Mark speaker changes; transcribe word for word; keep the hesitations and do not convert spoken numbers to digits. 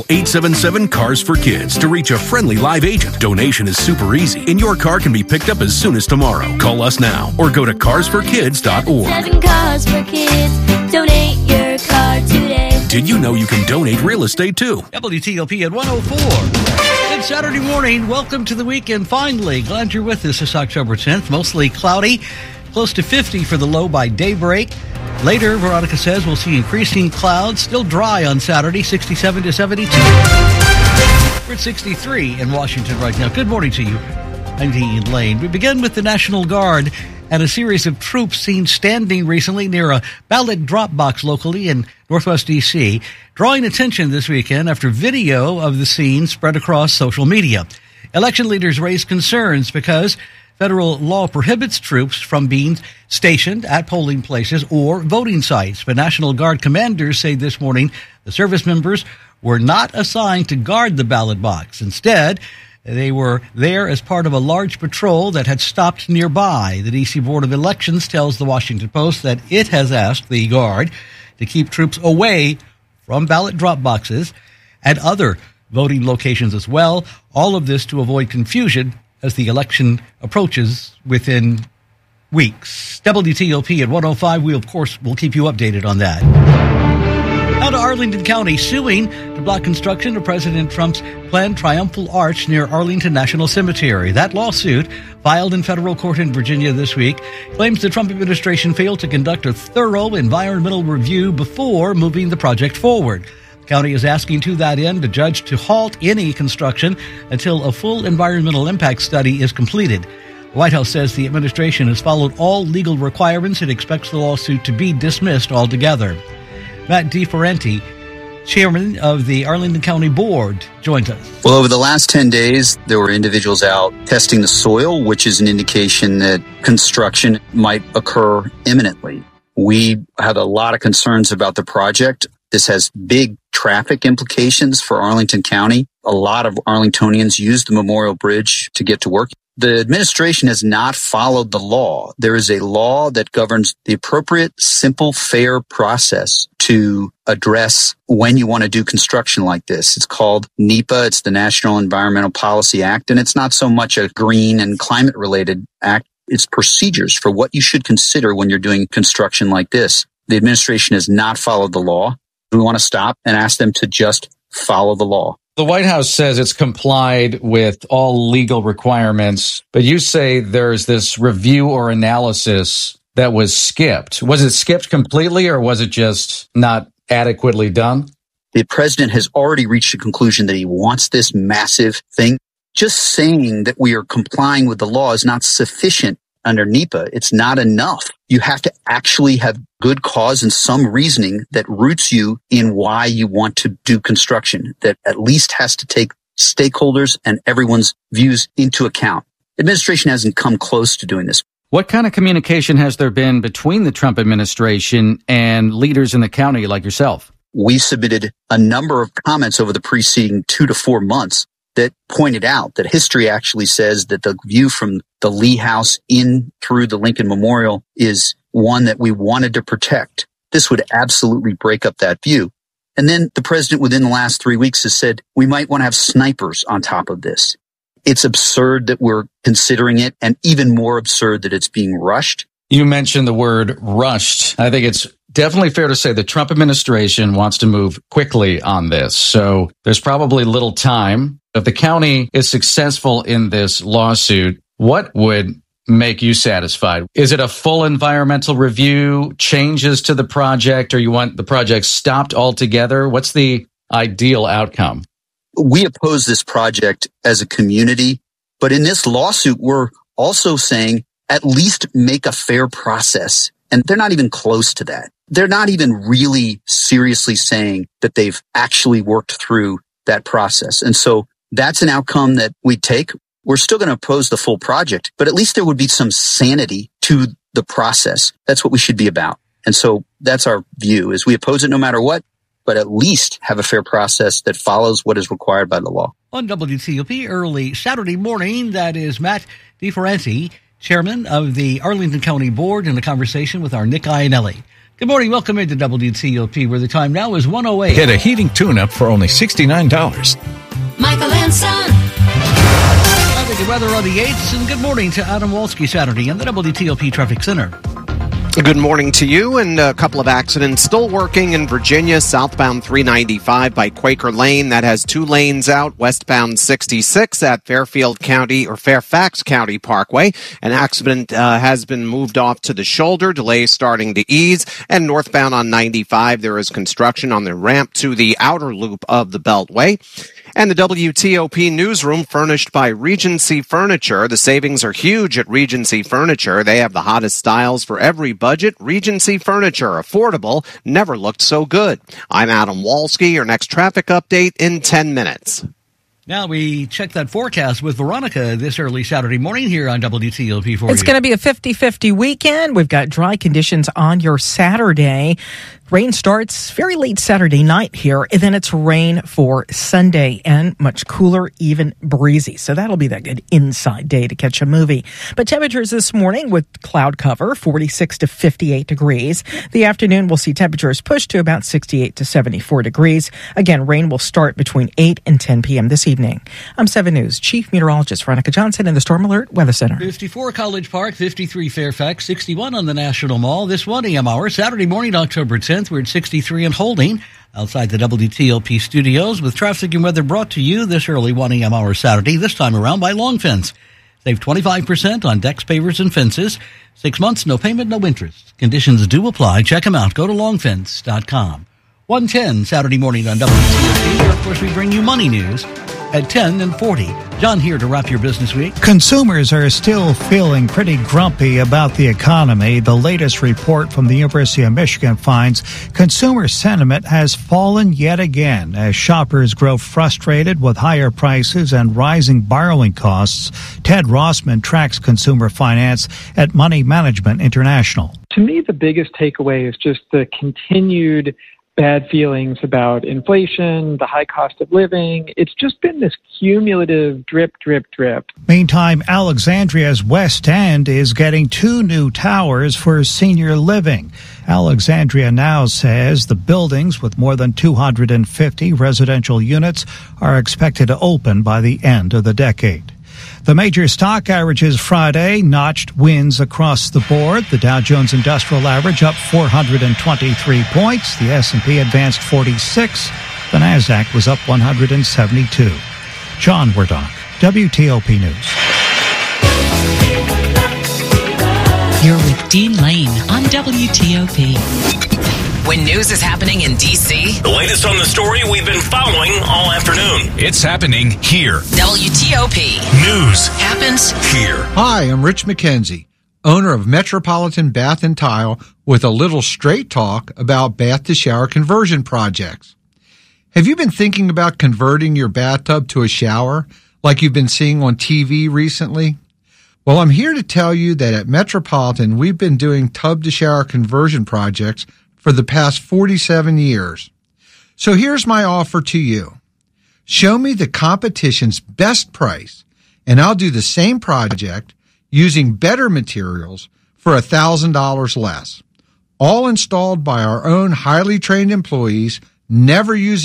Speaker 1: eight seven seven, CARS for Kids to reach a friendly live agent. Donation is super easy, and your car can be picked up as soon as tomorrow. Call us now or go to cars for kids dot org.
Speaker 2: Seven Cars for Kids. Donate your car today.
Speaker 1: Did you know you can donate real estate too?
Speaker 3: W T O P at one oh four. Good Saturday morning. Welcome to the weekend finally. Glad you're with us this October tenth. Mostly cloudy. Close to fifty for the low by daybreak. Later, Veronica says we'll see increasing clouds. Still dry on Saturday, sixty-seven to seventy-two. We're at sixty-three in Washington right now. Good morning to you. I'm Dean Lane. We begin with the National Guard and a series of troops seen standing recently near a ballot drop box locally in Northwest D C, drawing attention this weekend after video of the scene spread across social media. Election leaders raised concerns because federal law prohibits troops from being stationed at polling places or voting sites. But National Guard commanders say this morning the service members were not assigned to guard the ballot box. Instead, they were there as part of a large patrol that had stopped nearby. The D C Board of Elections tells the Washington Post that it has asked the Guard to keep troops away from ballot drop boxes and other voting locations as well. All of this to avoid confusion as the election approaches within weeks. W T O P at one oh five. We, of course, will keep you updated on that. Now to Arlington County, suing to block construction of President Trump's planned triumphal arch near Arlington National Cemetery. That lawsuit, filed in federal court in Virginia this week, claims the Trump administration failed to conduct a thorough environmental review before moving the project forward. The county is asking to that end the judge to halt any construction until a full environmental impact study is completed. The White House says the administration has followed all legal requirements and expects the lawsuit to be dismissed altogether. Matt DeFerenti, chairman of the Arlington County Board, joins us.
Speaker 4: Well, over the last ten days, there were individuals out testing the soil, which is an indication that construction might occur imminently. We have a lot of concerns about the project. This has big traffic implications for Arlington County. A lot of Arlingtonians use the Memorial Bridge to get to work. The administration has not followed the law. There is a law that governs the appropriate, simple, fair process to address when you want to do construction like this. It's called NEPA. It's the National Environmental Policy Act, and it's not so much a green and climate-related act. It's procedures for what you should consider when you're doing construction like this. The administration has not followed the law. We want to stop and ask them to just follow the law.
Speaker 5: The White House says it's complied with all legal requirements, but you say there's this review or analysis that was skipped. Was it skipped completely, or was it just not adequately done?
Speaker 4: The president has already reached a conclusion that he wants this massive thing. Just saying that we are complying with the law is not sufficient under NEPA. It's not enough. You have to actually have good cause and some reasoning that roots you in why you want to do construction, that at least has to take stakeholders and everyone's views into account. Administration hasn't come close to doing this.
Speaker 5: What kind of communication has there been between the Trump administration and leaders in the county like yourself?
Speaker 4: We submitted a number of comments over the preceding two to four months that pointed out that history actually says that the view from the Lee House in through the Lincoln Memorial is one that we wanted to protect. This would absolutely break up that view. And then the president within the last three weeks has said we might want to have snipers on top of this. It's absurd that we're considering it, and even more absurd that it's being rushed.
Speaker 5: You mentioned the word rushed. I think it's definitely fair to say the Trump administration wants to move quickly on this. So there's probably little time. If the county is successful in this lawsuit, what would make you satisfied? Is it a full environmental review, changes to the project, or you want the project stopped altogether? What's the ideal outcome?
Speaker 4: We oppose this project as a community, but in this lawsuit, we're also saying at least make a fair process. And they're not even close to that. They're not even really seriously saying that they've actually worked through that process. And so that's an outcome that we take. We're still going to oppose the full project, but at least there would be some sanity to the process. That's what we should be about. And so that's our view, is we oppose it no matter what, but at least have a fair process that follows what is required by the law.
Speaker 3: On W T O P early Saturday morning, that is Matt DeFerenti, chairman of the Arlington County Board, in a conversation with our Nick Iannelli. Good morning. Welcome into W T O P, where the time now is one oh eight.
Speaker 6: Get a heating tune-up for only sixty-nine dollars.
Speaker 2: Michael and Son.
Speaker 3: Traffic and weather on the eights, and good morning to Adam Wolski Saturday in the W T O P Traffic Center.
Speaker 7: Good morning to you, and a couple of accidents still working in Virginia, southbound three ninety-five by Quaker Lane. That has two lanes out, westbound sixty-six at Fairfield County or Fairfax County Parkway. An accident uh, has been moved off to the shoulder, delays starting to ease, and northbound on ninety-five, there is construction on the ramp to the outer loop of the Beltway. And the W T O P newsroom furnished by Regency Furniture. The savings are huge at Regency Furniture. They have the hottest styles for every budget. Regency Furniture, affordable, never looked so good. I'm Adam Wolski. Your next traffic update in ten minutes.
Speaker 3: Now we check that forecast with Veronica this early Saturday morning here on W T O P for
Speaker 8: It's
Speaker 3: you.
Speaker 8: going to be a fifty-fifty weekend. We've got dry conditions on your Saturday. Rain starts very late Saturday night here, and then it's rain for Sunday and much cooler, even breezy. So that'll be that good inside day to catch a movie. But temperatures this morning with cloud cover, forty-six to fifty-eight degrees. The afternoon, we'll see temperatures push to about sixty-eight to seventy-four degrees. Again, rain will start between eight and ten p.m. this evening. I'm seven News Chief Meteorologist Veronica Johnson in the Storm Alert Weather Center.
Speaker 3: fifty-four College Park, fifty-three Fairfax, sixty-one on the National Mall. This one a m hour, Saturday morning, October tenth. We're at sixty-three and holding outside the W T O P studios with traffic and weather brought to you this early one a m hour Saturday, this time around by Long Fence. Save twenty-five percent on decks, pavers, and fences. Six months, no payment, no interest. Conditions do apply. Check them out. Go to long fence dot com. one ten Saturday morning on W T O P, where, of course, we bring you money news at ten and forty. John here to wrap your business week.
Speaker 9: Consumers are still feeling pretty grumpy about the economy. The latest report from the University of Michigan finds consumer sentiment has fallen yet again as shoppers grow frustrated with higher prices and rising borrowing costs. Ted Rossman tracks consumer finance at Money Management International.
Speaker 10: To me, the biggest takeaway is just the continued bad feelings about inflation, the high cost of living. It's just been this cumulative drip, drip, drip.
Speaker 9: Meantime, Alexandria's West End is getting two new towers for senior living. Alexandria now says the buildings with more than two hundred fifty residential units are expected to open by the end of the decade. The major stock averages Friday notched wins across the board. The Dow Jones Industrial Average up four hundred twenty-three points. The S and P advanced forty-six. The Nasdaq was up one hundred seventy-two. John Werdock, W T O P News.
Speaker 11: You're with Dean Lane on W T O P.
Speaker 12: When news is happening in D C,
Speaker 13: the latest on the story we've been following all afternoon.
Speaker 6: It's happening here.
Speaker 12: W T O P.
Speaker 13: News
Speaker 12: happens
Speaker 13: here.
Speaker 14: Hi, I'm Rich McKenzie, owner of Metropolitan Bath and Tile, with a little straight talk about bath-to-shower conversion projects. Have you been thinking about converting your bathtub to a shower like you've been seeing on T V recently? Well, I'm here to tell you that at Metropolitan, we've been doing tub-to-shower conversion projects for the past forty-seven years. So here's my offer to you. Show me the competition's best price, and I'll do the same project using better materials for one thousand dollars less. All installed by our own highly trained employees, never using